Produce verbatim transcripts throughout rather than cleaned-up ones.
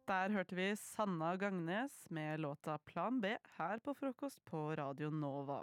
Der hørte vi Sanna Gangnes med låta Plan B her på frokost på Radio Nova.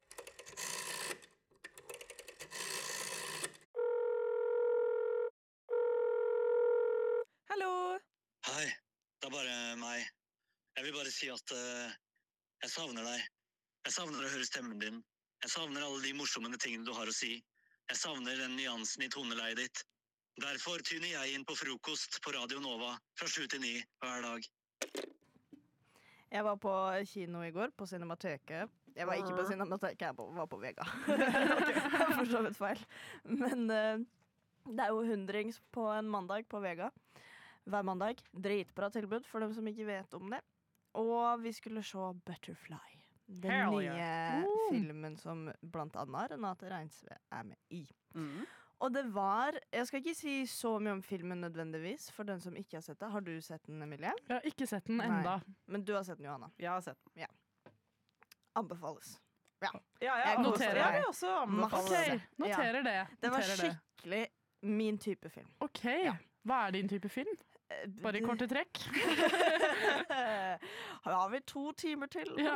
Hallo! Hei, det er bare meg. Jeg vil bare si at uh, jeg savner deg. Jeg savner å høre stemmen din. Jeg savner alle de morsomme tingene du har å si. Jeg savner den nyansen i toneleiet ditt. Derfor tyner jeg inn på frokost på Radio Nova fra sju til ni hver dag. Jeg var på kino i går, på Cinemateket. Jeg var ikke på Cinemateket, jeg var på Vega. For så vidt feil. Men uh, det er jo hundrings på en mandag på Vega. Hver mandag. Dritbra tilbud for dem som ikke vet om det. Og vi skulle se Butterfly. Den Hell nye yeah. uh. filmen som blant annet Renate Reinsve er med i. Mm. Og det var, jeg skal ikke si så mye om filmen nødvendigvis, for den som ikke har sett det. Har du sett den, Emilie? Jeg har ikke sett den enda. Nei. Men du har sett den, Johanna? Jeg har sett den. Ja. Anbefales. Ja. Ja, Jeg jeg, noterer. jeg vil også anbefale Masse. det. Ok, noterer det. Det var Noterer det. skikkelig min type film. Ok, hva er din type film? Bare i korte trekk. Har vi to timer til? Ja.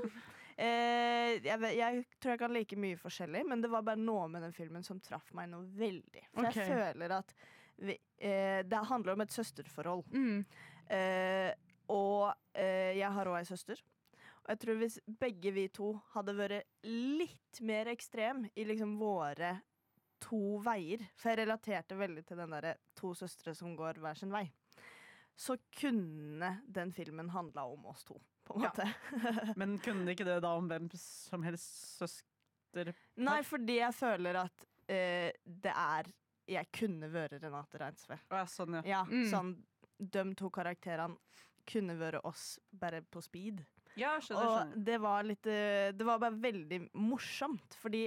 eh, jeg, vet- jeg tror jeg kan like mye forskjellig, men det var bare noe med den filmen som traff meg noe veldig. For Ok. jeg føler at vi, eh, det handler om et søsterforhold. Mm. Eh, og eh, jeg har også en søster. Og jeg tror hvis begge vi to hadde vært litt mer ekstrem i liksom våre to veier, for jeg relaterte veldig til den der to søstre som går hver sin vei, så kunne den filmen handla om oss to, på en Ja. måte. Men kunne det ikke det da om hvem som helst søster? Nei, fordi jeg føler at eh, det er Jeg kunne vært Renate Reinsve. Å ja, sånn ja. Ja, Mm. sånn de to karakterene kunne vært oss bare på speed. Ja, skjønner, Og skjønner. det var litt eh, Det var bare veldig morsomt, fordi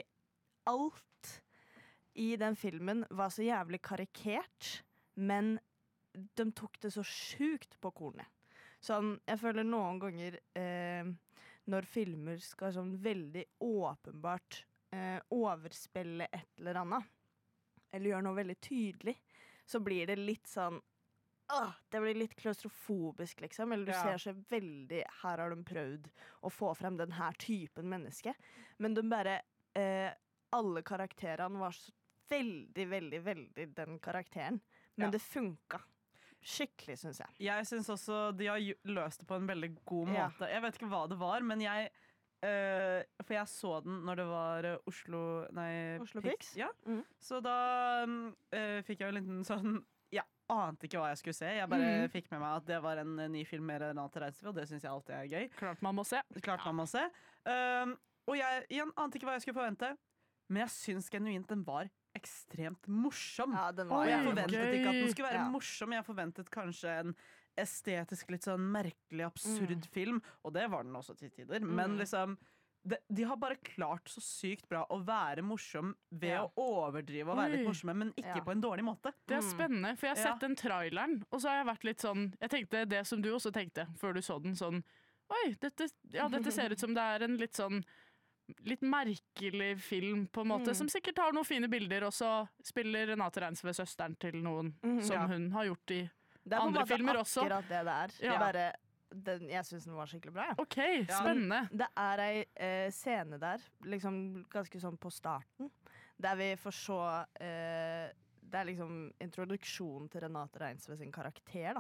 alt i den filmen var så jævlig karikert, men de tok det så sjukt på kornet. Sånn, jeg føler noen ganger eh, når filmer skal sånn veldig åpenbart eh, overspille et eller annet, eller gjøre noe veldig tydelig, så blir det litt sånn Åh, det blir litt klaustrofobisk, liksom. Eller du Ja. ser så veldig Her har de prøvd å få frem den her typen menneske. Men de bare eh, Alle karakterene var så veldig, veldig, veldig den karakteren. Men Ja. det funka skikkelig, syns jeg. Jeg syns også de har ju- løst det på en veldig god Ja. måte. Jeg vet ikke hva det var, men jeg eh, For jeg så den når det var eh, Oslo Nei, Oslo Pix? Ja. Mhm. Så da mm, eh, fikk jeg jo en liten sånn Jeg ante ikke hva jeg skulle se. Jeg bare Mhm. fikk med meg at det var en eh, ny film med Renate Reinsve, og det syns jeg alltid er gøy. Klart man må se. Klart man må se. Um, og jeg igjen ante ikke hva jeg skulle forvente, men jeg syns genuint den var ekstremt morsom. Ja, den Og var jeg Oi, forventet gøy. ikke at den skulle være Ja. morsom. Jeg forventet kanskje en estetisk litt sånn merkelig, absurd Mm. film, og det var den også til tider. Men liksom de, de har bare klart så sykt bra å være morsom ved Ja. å overdrive og være litt Oi. morsomme, men ikke Ja. på en dårlig måte. Det er Mm. spennende, for jeg har Ja. sett den traileren, og så har jeg vært litt sånn Jeg tenkte det som du også tenkte før du så den, sånn Oi, dette, ja, dette ser ut som det er en litt sånn litt merkelig film, på en måte, Mm. som sikkert har noen fine bilder, og så spiller Renate Reinsve søsteren til noen, Mhm. som Ja. hun har gjort i Det er på en andre måte filmer også. akkurat det det er. Ja. Bare, den, jeg syns den var skikkelig bra. Ja. OK, spennende. Det er ei eh, scene der, liksom ganske sånn på starten, der vi får se eh, Det er liksom introduksjonen til Renate Reinsve sin karakter, da.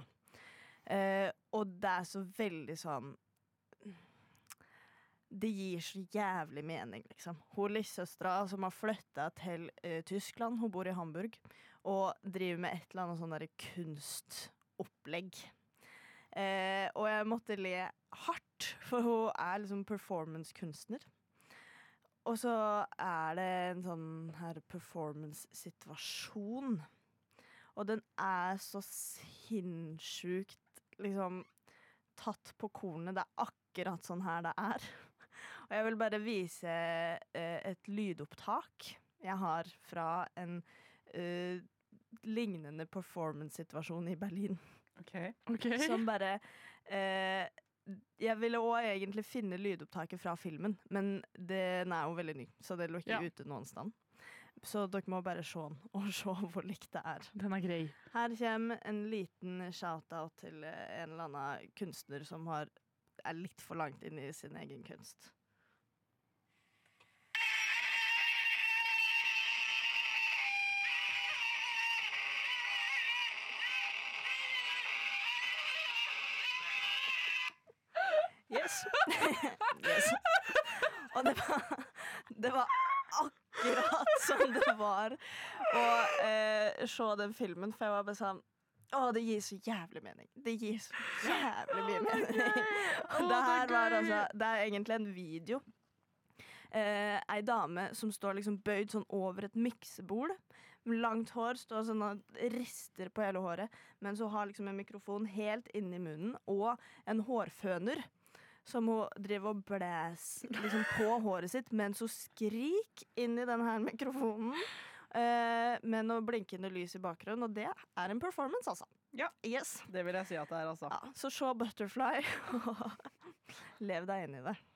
Eh, og det er så veldig sånn Det gir så jævlig mening, liksom. Hun lillesøstera som har flytta til eh, Tyskland, hun bor i Hamburg, og driver med et eller annet sånn derre kunstopplegg. Eh, og jeg måtte le hardt, for hun er liksom performancekunstner. Og så er det en sånn her performance-situasjon. Og den er så sinnssykt liksom tatt på kornet. Det er akkurat sånn her det er. Og jeg vil bare vise eh, et lydopptak jeg har fra en eh, lignende performance-situasjon i Berlin. Ok. Ok. Som bare eh, Jeg ville òg egentlig finne lydopptaket fra filmen, men den er jo veldig ny, så det lå ikke Ja. ute noen sted. så dere må bare se den, og se hvor likt det er. Den er grei. Her kommer en liten shout-out til en eller annen kunstner som har, er litt for langt inn i sin egen kunst. Yes. Yes. Og det var, det var akkurat som det var å eh, se den filmen, for jeg var bare sånn, å, det gir så jævlig mening. Det gir så jævlig mye mening. Og det her var altså, det er egentlig en video. Eh, ei dame som står liksom bøyd sånn over et miksebord, med langt hår, står sånn og rister på hele håret, men så har liksom en mikrofon helt inni munnen, og en hårføner, som hun driver og blæser liksom på håret sitt, mens hun skrik inn i denne her mikrofonen, eh, med noe blinkende lys i bakgrunnen, og det er en performance, altså. Ja, Yes. det vil jeg si at det er, altså. Ja, så se Butterfly, og lev deg inn i det.